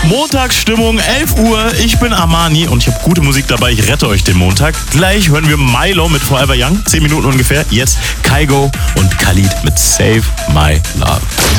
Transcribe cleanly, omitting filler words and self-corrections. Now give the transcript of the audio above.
Montagsstimmung, 11 Uhr. Ich bin Armani und ich habe gute Musik dabei. Ich rette euch den Montag. Gleich hören wir Milo mit Forever Young. 10 Minuten ungefähr. Jetzt Kygo und Khalid mit Save My Love.